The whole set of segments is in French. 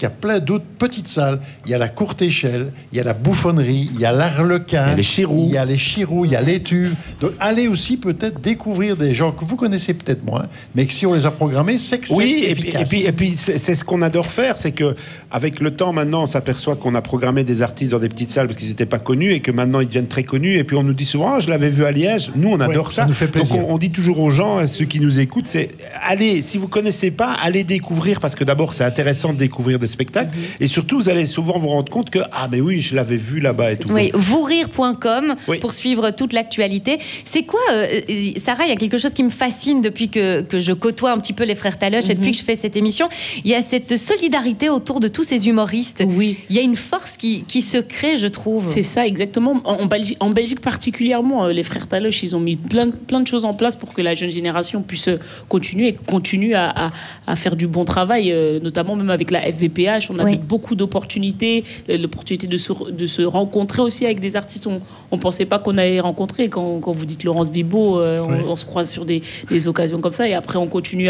qu'il y a plein d'autres petites salles. Il y a la Courte Échelle, il y a la Bouffonnerie, il y a l'Arlequin, il y a les Chiroux, il y a l'Étuve. Donc allez aussi peut-être découvrir des gens que vous connaissez peut-être moins, mais que si on les a programmés, c'est que c'est efficace. Et puis c'est ce qu'on adore faire, c'est que avec le temps maintenant, on s'aperçoit qu'on a programmé des artistes dans des petites salles parce qu'ils n'étaient pas connus et que maintenant ils deviennent très connus. Et puis on nous dit souvent, je l'avais vu à Liège. Nous, on adore ça. Ça nous fait plaisir. Donc on dit toujours aux gens, à ceux qui nous écoutent, c'est allez, si vous connaissez pas, allez découvrir, parce que d'abord c'est intéressant de découvrir des spectacles et surtout vous allez souvent vous rendre compte que mais oui, je l'avais vu là-bas et tout. Oui, vousrire.com pour suivre toute l'actualité. C'est quoi, Sarah, il y a quelque chose qui me fascine depuis que je côtoie un petit peu les frères Taloche et depuis que je fais cette émission. Il y a cette solidarité autour de tous ces humoristes. Oui. Il y a une force qui se crée, je trouve. C'est ça, exactement. En Belgique particulièrement, les frères Taloche, ils ont mis plein de choses en place pour que la jeune génération puisse continuer à faire du bon travail, notamment même avec la FVPH. On a beaucoup d'opportunités, l'opportunité de se rencontrer aussi avec des artistes on pensait pas qu'on allait rencontrer. Quand vous dites Laurence Bibo, on se croise sur des occasions comme ça et après on continue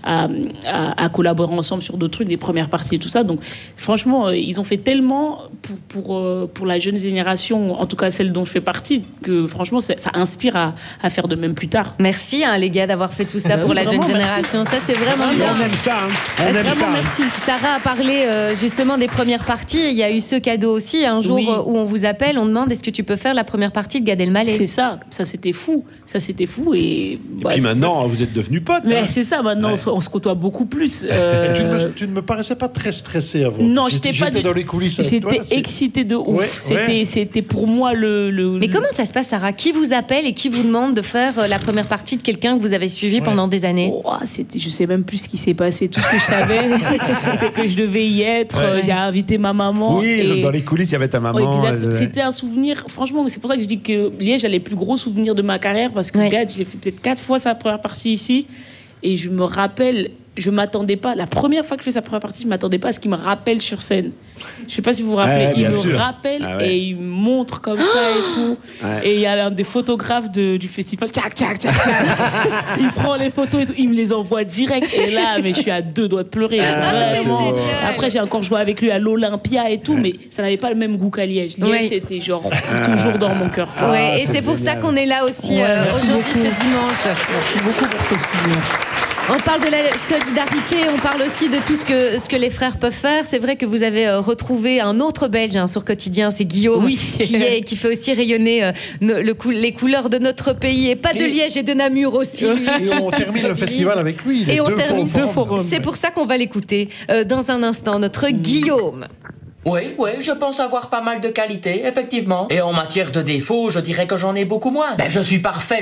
à collaborer ensemble sur d'autres trucs, des premières parties et tout ça. Donc franchement, ils ont fait tellement pour la jeune génération, en tout cas celle dont je fais partie, que franchement ça inspire à faire de même plus tard. Merci les gars d'avoir fait tout ça pour la jeune génération. Ça c'est vraiment bien. On aime ça. On aime ça. Merci. Sarah a parlé justement des premières parties. Il y a eu ce cadeau aussi, un jour où on vous appelle, on demande est-ce que tu peux faire la première partie de Gad Elmaleh. C'est ça c'était fou. Et puis maintenant, vous êtes devenus potes. Mais c'est ça, maintenant on se côtoie beaucoup plus. Tu ne me paraissais pas très stressé avant. Non, j'étais dans les coulisses. J'étais excitée de ouf. C'était pour moi Mais comment ça se passe, Sarah? Qui vous appelle et qui vous demande de faire la première partie de quelqu'un que vous avez suivi pendant des années? Je sais même plus ce qui s'est passé. Tout ce que je savais, c'est que je devais y être. J'ai invité ma maman. Oui, dans les coulisses, il y avait ta maman. Exact. C'était un souvenir. Franchement, c'est pour ça que je dis que Liège a les plus gros souvenirs de ma carrière parce que Gad, j'ai fait peut-être 4 fois sa première partie ici et je me rappelle. Je m'attendais pas. La première fois que je fais sa première partie, je m'attendais pas à ce qu'il me rappelle sur scène. Je sais pas si vous vous rappelez. Il me rappelle et il me montre comme ça et tout. Et il y a l'un des photographes du festival. Tchac, tchac, tchac, tchac. Il prend les photos et tout. Il me les envoie direct. Et là, mais je suis à 2 doigts de pleurer. Vraiment. Après, j'ai encore joué avec lui à l'Olympia et tout, mais ça n'avait pas le même goût qu'à Liège. Liège, c'était genre toujours dans mon cœur. Et c'est pour ça qu'on est là aussi aujourd'hui, ce dimanche. Merci beaucoup pour ce souvenir. On parle de la solidarité, on parle aussi de tout ce que les frères peuvent faire. C'est vrai que vous avez retrouvé un autre Belge sur Quotidien, c'est Guillaume, qui fait aussi rayonner les couleurs de notre pays, et pas de Liège et de Namur aussi. Et on termine le festival avec lui. Et on termine 2 forums. C'est pour ça qu'on va l'écouter dans un instant, notre Guillaume. Oui, je pense avoir pas mal de qualités, effectivement. Et en matière de défauts, je dirais que j'en ai beaucoup moins. Je suis parfait.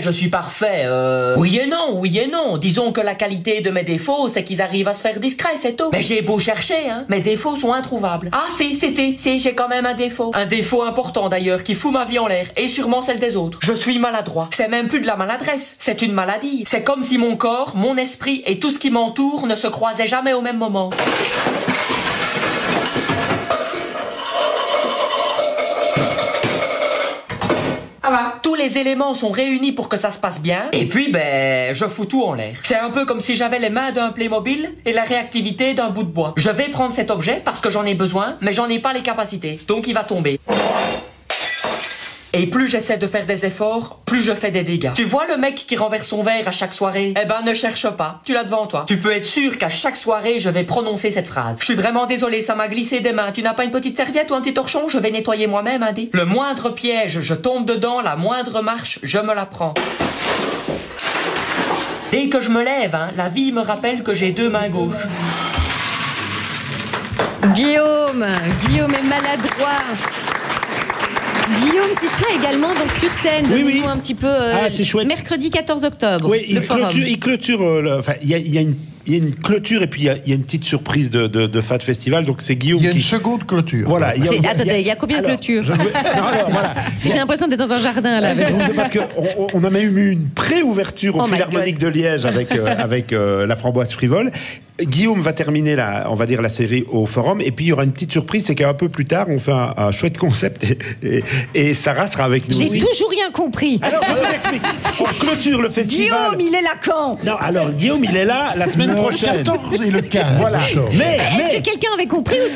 Oui et non. Disons que la qualité de mes défauts, c'est qu'ils arrivent à se faire discrets, c'est tout. Mais j'ai beau chercher, mes défauts sont introuvables. Ah si, j'ai quand même un défaut. Un défaut important d'ailleurs, qui fout ma vie en l'air, et sûrement celle des autres. Je suis maladroit. C'est même plus de la maladresse, c'est une maladie. C'est comme si mon corps, mon esprit et tout ce qui m'entoure ne se croisaient jamais au même moment. Tous les éléments sont réunis pour que ça se passe bien. Et puis, je fous tout en l'air. C'est un peu comme si j'avais les mains d'un Playmobil et la réactivité d'un bout de bois. Je vais prendre cet objet parce que j'en ai besoin, mais j'en ai pas les capacités. Donc il va tomber. Et plus j'essaie de faire des efforts, plus je fais des dégâts. Tu vois le mec qui renverse son verre à chaque soirée? Ne cherche pas, tu l'as devant toi. Tu peux être sûr qu'à chaque soirée, je vais prononcer cette phrase. Je suis vraiment désolé, ça m'a glissé des mains. Tu n'as pas une petite serviette ou un petit torchon? Je vais nettoyer moi-même, Andy. Le moindre piège, je tombe dedans, la moindre marche, je me la prends. Dès que je me lève, la vie me rappelle que j'ai 2 mains gauches. Guillaume est maladroit. Guillaume qui sera également donc sur scène, donnez-nous un petit peu c'est chouette. Mercredi 14 octobre. Oui, il clôture il y a une clôture et puis il y a une petite surprise de fin de festival. Donc c'est Guillaume. Il y a une seconde clôture. Voilà. Il y a combien de clôtures? Si j'ai l'impression d'être dans un jardin là. Parce qu'on a même eu une pré-ouverture au Philharmonique de Liège avec la Framboise Frivole. Guillaume va terminer la série au Forum et puis il y aura une petite surprise, c'est qu'un peu plus tard on fait un chouette concept et Sarah sera avec nous aussi. J'ai toujours rien compris. Alors je vous explique. On clôture le festival. Guillaume, il est là quand? Non, alors Guillaume il est là la semaine prochaine. Le 14 et le 15. Voilà. octobre. Mais est-ce que quelqu'un avait compris?